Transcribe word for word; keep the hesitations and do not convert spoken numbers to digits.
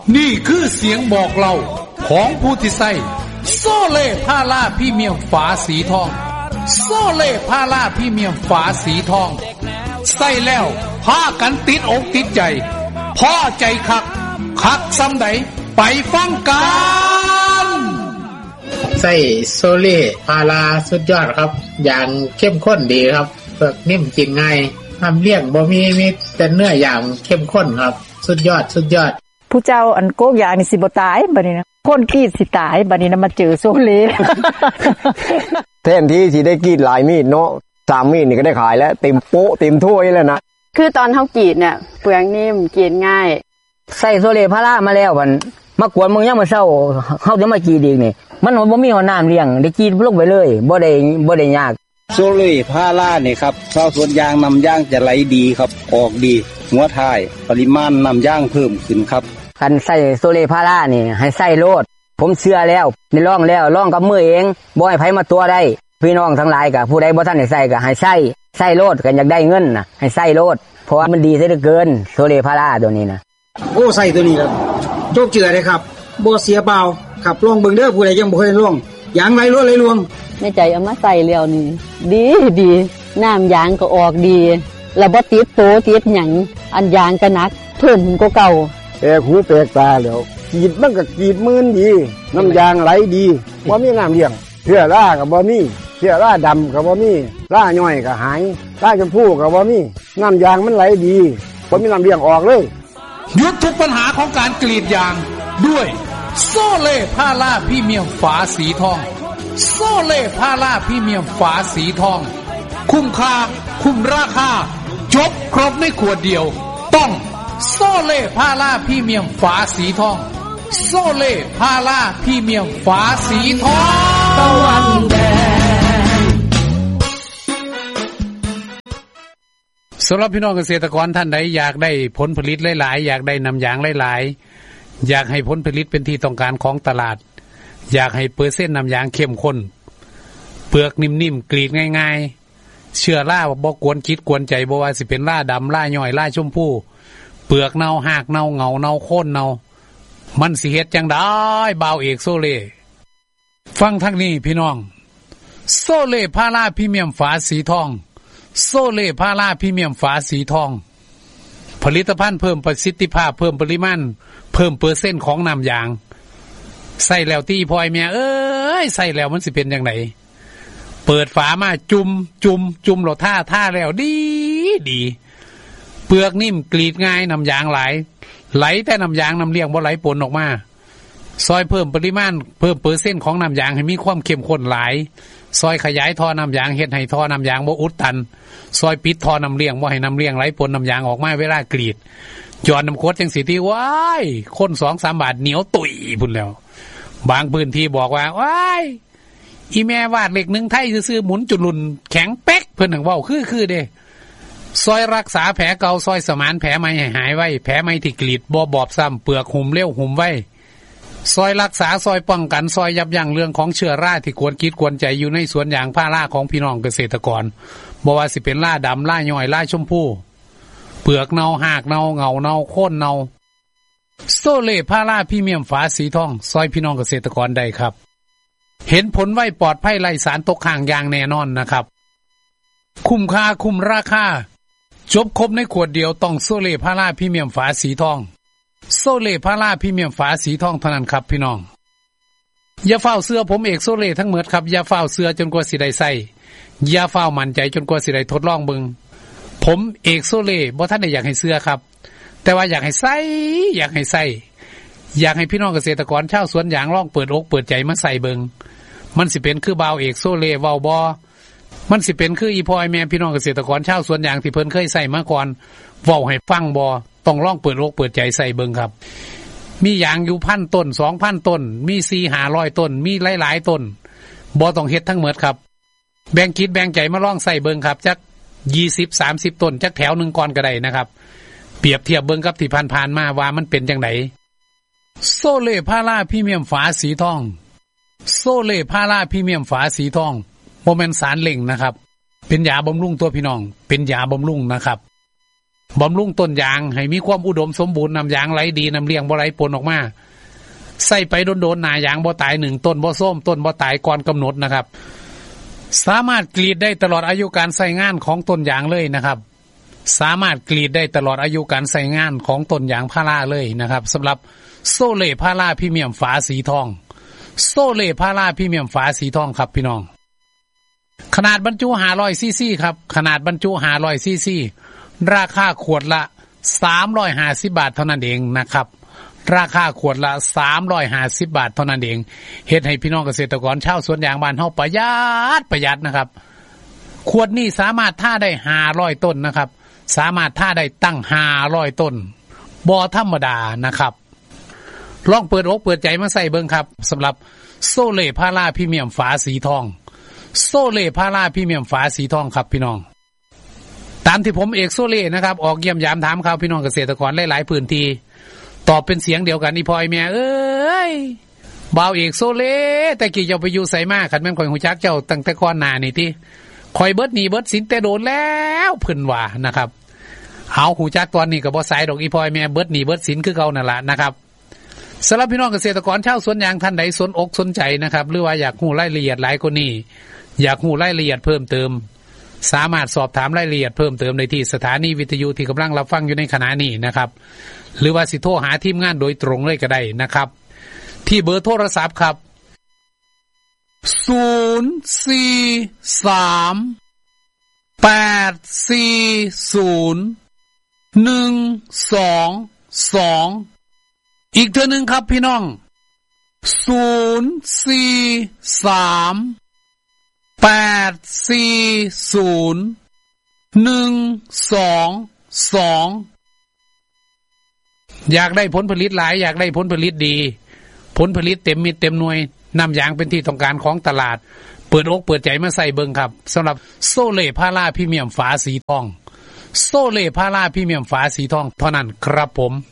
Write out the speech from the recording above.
นี่คือเสียงบอกเล่าของผู้ที่ใส่โซเล่พาราพรีเมียมฝาสีทองโซเล่พาราพรีเมียมฝาสีทองใส่แล้วพากันติดอกติดใจพอใจคักคักซ้ำใดไปฟังกันใส่โซเล่พาราสุดยอดครับอย่างเข้มข้นดีครับเปลือกนิ่มกินง่ายทำเลี้ยงบ่มีมีแต่เนื้ออย่างเข้มข้นครับสุดยอดสุดยอดผู้เจ้าอันโกกยานี่สิบ่ตายบัดนี้นะคนกรีดสิตายบัดนี้นะมาเจอโซเล่แทนที่สิได้กรีดหลายมีดเนาะสามมีดนี่ก็ได้ขายแล้วเต็มโป๊ะเต็มถ้วยแล้วนะคือตอนเฮากรีดเนี่ยเปลือกนิ่มกรีดง่ายใส่โซเล่พารามาแล้วบัดมากวนมึงยังมาเช้าเฮาจะมากรีดอีกนี่มันบ่มีหัวน้ำเลี้ยงได้กรีดลงไปเลยบ่ได้บ่ได้ยากโซเล่พาราเนี่ยครับชาวสวนยางนำยางจะไหลดีครับออกดีหัวท้ายปริมาณนำยางเพิ่มขึ้นครับคันใส่โซเล่พารานี่ให้ใส่โลดผมเชื่อแล้วได้ลองแล้วลองกับมือเองบ่ให้ไผมาตัวได้พี่น้องทั้งหลายก็ผู้ใดบ่ทันได้ใส่ก็ให้ใส่ใส่โลดกันอยากได้เงินน่ะให้ใส่โลดเพราะว่ามันดีซะเหลือเกินโซเล่พาราตัวนี้นะโอ้ใส่ตัวนี้ครับโจกเจือเลยครับบ่เสียเปล่าครับลองเบิ่งเด้อผู้ใดยังบ่เคยลองยางไหลรั่วไหลรวงแม่ใจเอามาใส่แล้วนี่ดีดีน้ำยางก็ออกดีแล้วบ่ติดโตติดหยังอันยางก็หนักทนกว่าเก่าแอกหูแปลกตาแล้วกรีดมันก็กรีดมื่นดีน้ำยางไหลดีบ่มีน้ำเลี้ยงเชื้อราก็บ่มีเชื้อราดำก็บ่มีราย่อยก็หายราชมพูก็บ่มีน้ำยางมันไหลดีบ่มีน้ำเลี้ยงออกเลยหยุดทุกปัญหาของการกรีดยางด้วยโซเล่พาราพรีเมียมฝาสีทองโซเล่พาราพรีเมียมฝาสีทองคุ้มค่าคุ้มราคาจบครบในขวดเดียวต้องโซเล่พาราพรีเมียมฝาสีทองโซเล่พาราพรีเมียมฝาสีทองตะวันแดงสำหรับพี่น้องเกษตรกรท่านใดอยากได้ผลผลิตหลายๆอยากได้น้ำยางหลายๆอยากให้ผลผลิตเป็นที่ต้องการของตลาดอยากให้เปอร์เซ็นต์น้ำยางเข้มข้นเปลือกนิ่มๆกรีดง่ายๆเชื้อราบ่กวนคิดกวนใจบ่ว่าสิเป็นราดำราย่อยราชมพูเปลือกเน่าหากเน่าเงาเน่าโค่นเน่ามันสิเฮ็ดจังได้บ่าวเอกโซเล่ฟังทางนี้พี่น้องโซเล่พาราพรีเมียมฝาสีทองโซเล่พาราพรีเมียมฝาสีทองผลิตภัณฑ์เพิ่มประสิทธิภาพเพิ่มปริมาณเพิ่มเปอร์เซ็นต์ของน้ำยางใส่แล้วตีพลอยแม่เอ้ยใส่แล้วมันสิเป็นจังไดเปิดฝามาจุ่มจุ่มจุ่มแล้วท่าท่าแล้วดีดีเปลือกนิ่มกรีดง่ายน้ำยางไหลไหลแต่น้ำยางน้ำเลี้ยงบ่ไหลปนออกมาซอยเพิ่มปริมาณเพิ่มเปอร์เซ็นต์ของน้ำยางให้มีความเข้มข้นหลายซอยขยายท่อน้ำยางเฮ็ดให้ท่อน้ำยางบ่อุดตันซอยปิดท่อน้ำเลี้ยงบ่ให้น้ำเลี้ยงไหลปนน้ำยางออกมาเวลากรีดจอดน้ำโคตรจังสิที่ว้ายคน สองสาม บาทเหนียวตุ๋ยพุ่นแล้วบางพื้นที่บอกว่าว้ายอีแม่วาดเหล็กหนึ่งไทยซื่อๆหมุนจุลุนแข็งเป๊กเพิ่นถึงเว้าคือๆเด้ซอยรักษาแผลเก่าซอยสมานแผลใหม่ให้หายไว้แผลใหม่ที่กรีดบ่บอบซ้ำเปลือกหุ่มเร็วหุ่มไว้ซอยรักษาซอยป้องกันซอยยับยั้งเรื่องของเชื้อราที่กวนคิดกวนใจอยู่ในสวนยางพาราของพี่น้องเกษตรกรบ่ว่าสิเป็นราดำราย่อยราชมพูเปลือกเน่าหากเน่าเงาเน่าโค่นเน่าโซเล่พาราพรีเมียมฝาสีทองซอยพี่น้องเกษตรกรได้ครับเห็นผลไวปลอดภัยไร้สารตกค้างอย่างแน่นอนนะครับคุ้มค่าคุ้มราคาจบครบในขวดเดียวต้องโซเล่พาราพรีเมียมฝาสีทองโซเล่พาราพรีเมียมฝาสีทองเท่านั้นครับพี่น้องอย่าเฝ้าเสื้อผมเอกโซเล่ทั้งหมดครับอย่าเฝ้าเสื้อจนกว่าสิได้ใส่อย่าเฝ้ามั่นใจจนกว่าสิได้ทดลองเบิ่งผมเอกโซเล่บ่ทันได้อยากให้เสื้อครับแต่ว่าอยากให้ใส่อยากให้ใส่อยากให้พี่น้องเกษตรกรชาวสวนยางลองเปิดอกเปิดใจมาใส่เบิ่งมันสิเป็นคือบ่าวเอกโซเล่เว้าบ่มันสิเป็นคืออีพ่อไอ้แม่พี่น้องเกษตรกรชาวสวนยางที่เพิ่นเคยใส่มาก่อนเว้าให้ฟังบ่ต้องลองเปิดอกเปิดใจใส่เบิ่งครับมียางอยู่พันต้น สองพัน ต้นมีสี่ห้าร้อยต้นมีหลายๆต้นบ่ต้องเฮ็ดทั้งหมดครับแบ่งคิดแบ่งใจมาลองใส่เบิ่งครับจักยี่สิบ สามสิบต้นจักแถวนึงก่อนก็ได้นะครับเปรียบเทียบเบิ่งกับที่ผ่านๆมาว่ามันเป็นจังไดโซเล่พาราพรีเมียมฝาสีทองโซเล่พาราพรีเมียมฝาสีทองบ่แม่นสารเล่งนะครับเป็นยาบำรุงตัวพี่น้องเป็นยาบำรุงนะครับบำรุงต้นยางให้มีความอุดมสมบูรณ์น้ำยางไหลดีน้ำเลี้ยงบ่ไหลปนออกมาใส่ไปโดนๆหน้ายางบ่ตายหนึ่งต้นบ่ส้มต้นบ่ตายก่อนกำหนดนะครับสามารถกรีดได้ตลอดอายุการใช้งานของต้นยางเลยนะครับสามารถกรีดได้ตลอดอายุการใช้งานของต้นยางพาราเลยนะครับสำหรับโซเล่พาราพรีเมียมฝาสีทองโซเล่พาราพรีเมียมฝาสีทองครับพี่น้องขนาดบรรจุห้าร้อยซีซีครับขนาดบรรจุห้าร้อยซีซีราคาขวดละสามร้อยห้าสิบบาทเท่านั้นเองนะครับราคาขวดละสามร้อยห้าสิบบาทเท่านั้นเองเฮ็ดให้พี่น้องเกษตรกรชาวสวนยางบ้านเฮาประหยัดประหยัดนะครับขวดนี้สามารถท่าได้ห้าร้อยต้นนะครับสามารถท่าได้ตั้งห้าร้อยต้นบ่ธรรมดานะครับลองเปิดอกเปิดใจมาใส่เบิ่งครับสำหรับโซเล่พาราพรีเมียมฝาสีทองโซเล่พาราพรีเมียมฝาสีทองครับพี่น้องตามที่ผมเอกโซเล่นะครับออกเยี่ยมยามถามข่าวพี่น้องเกษตรกรหลายๆพื้นที่ตอบเป็นเสียงเดียวกันอีพอยแม่เอ้ยบ่าวเอกโซเล่แต่กี่เจ้าไปอยู่ไสมาคันแม่นข่อยฮู้จักเจ้าตั้งแต่ก่อนหน้านี่ติข่อยเบิดหนี้เบิดสินแต่โดนแล้วเพิ่นว่านะครับเอาฮู้จักตอนนี้ก็บ่สายดอกอีพอยแม่เบิดหนี้เบิดสินคือเก่านั่นล่ะนะครับสำหรับพี่น้องเกษตรกรชาวสวนยางท่านใดสนอกสนใจนะครับหรือว่าอยากรู้รายละเอียดหลายกว่านี้อยากรู้รายละเอียดเพิ่มเติมสามารถสอบถามรายละเอียดเพิ่มเติมได้ที่สถานีวิทยุที่กำลังรับฟังอยู่ในขณะนี้นะครับหรือว่าสิโทรหาทีมงานโดยตรงเลยก็ได้นะครับที่เบอร์โทรศัพท์ครับศูนย์ สี่ สาม แปด สี่ ศูนย์ หนึ่ง สอง สองอีกเทื่อนึงครับพี่น้องศูนย์ สี่ สาม แปด สี่ ศูนย์ หนึ่ง สอง สองอยากได้ผลผลิตหลายอยากได้ผลผลิตดีผลผลิตเต็มมิตรเต็มหน่วยน้ำยางเป็นที่ต้องการของตลาดเปิดอกเปิดใจมาใส่เบิ่งครับสำหรับโซเล่พาราพรีเมียมฝาสีทองโซเล่พาราพรีเมียมฝาสีทองเท่านั้นครับผม